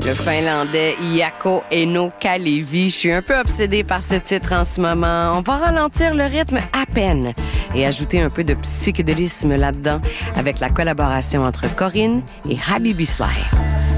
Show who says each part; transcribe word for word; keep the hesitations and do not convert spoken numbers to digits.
Speaker 1: Le Finlandais Jaakko Eino Kalevi. Je suis un peu obsédée par ce titre en ce moment. On va ralentir le rythme à peine et ajouter un peu de psychédélisme là-dedans avec la collaboration entre Corinne et Habibi Sly.